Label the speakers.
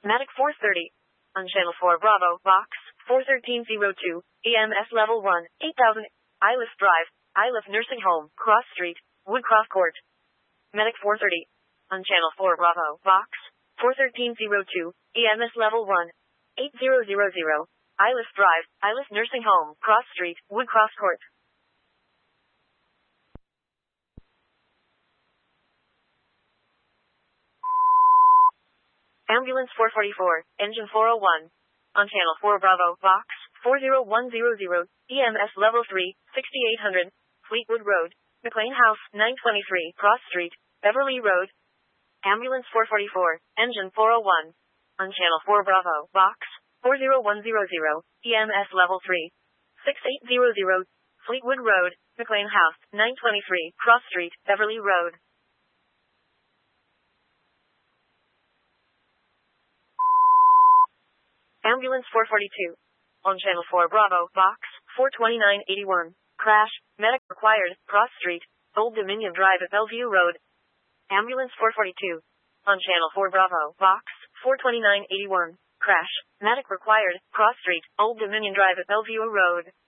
Speaker 1: Medic 430. On Channel 4 Bravo, Box 41302, EMS Level 1, 8000, Iliff Drive, Iliff Nursing Home, Cross Street, Woodcroft Court. Medic 430. On Channel 4 Bravo, Box 41302, EMS Level 1, 8000, Iliff Drive, Iliff Nursing Home, Cross Street, Woodcroft Court. Ambulance 444, Engine 401. On Channel 4 Bravo, Box 40100, EMS Level 3, 6800, Fleetwood Road, McLean House, 923, Cross Street, Beverly Road. Ambulance 444, Engine 401. On Channel 4 Bravo, Box 40100, EMS Level 3, 6800, Fleetwood Road, McLean House, 923, Cross Street, Beverly Road. Ambulance 442. On Channel 4 Bravo, Box 42981. Crash, medic required, Cross Street, Old Dominion Drive at Bellevue Road. Ambulance 442. On Channel 4 Bravo, Box 42981. Crash, medic required, Cross Street, Old Dominion Drive at Bellevue Road.